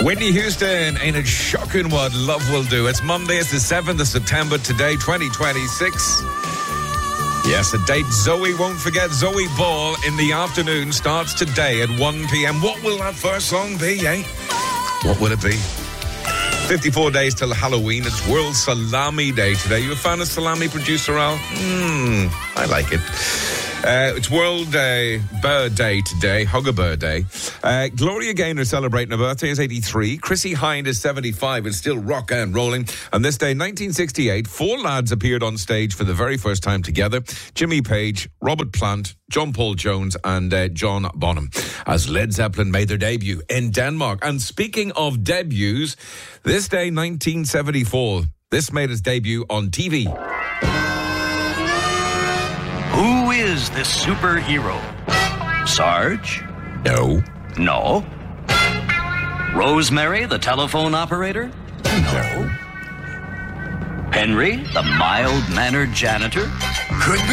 Whitney Houston, ain't it shocking what love will do? It's Monday, it's the 7th of September today, 2026. Yes, a date Zoe won't forget. Zoe Ball in the afternoon starts today at 1 p.m. What will that first song be, eh? What will it be? 54 days till Halloween. It's World Salami Day today. You a fan of salami, producer Al? I like it. It's World Bird Day today, Hugger Day. Gloria Gaynor celebrating her birthday is 83. Chrissie Hynde is 75 and still rock and rolling. And this day, 1968, four lads appeared on stage for the very first time together. Jimmy Page, Robert Plant, John Paul Jones and John Bonham as Led Zeppelin made their debut in Denmark. And speaking of debuts, this day, 1974, this made its debut on TV. Who is this superhero? Sarge? No. No. Rosemary, the telephone operator? No. Henry, the mild-mannered janitor? Could be.